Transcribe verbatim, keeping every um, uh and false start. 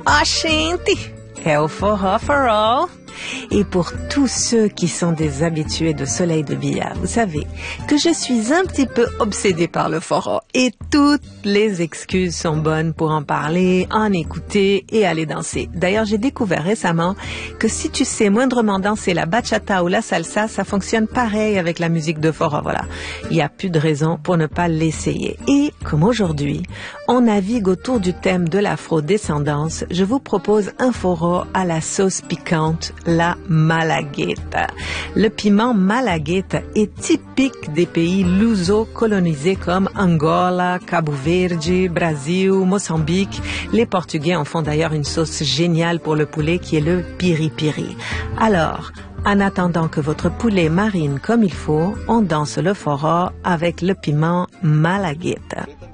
A gente, é o forró for all. Et pour tous ceux qui sont des habitués de Soleil de Billard, vous savez que je suis un petit peu obsédée par le forró et toutes les excuses sont bonnes pour en parler, en écouter et aller danser. D'ailleurs, j'ai découvert récemment que si tu sais moindrement danser la bachata ou la salsa, ça fonctionne pareil avec la musique de forró. Voilà, il n'y a plus de raison pour ne pas l'essayer. Et comme aujourd'hui, on navigue autour du thème de l'afro-descendance, je vous propose un forró à la sauce piquante, la malagueta. Le piment malagueta est typique des pays luso-colonisés comme Angola, Cabo Verde, Brésil, Mozambique. Les Portugais en font d'ailleurs une sauce géniale pour le poulet qui est le piri-piri. Alors, en attendant que votre poulet marine comme il faut, on danse le forró avec le piment malagueta.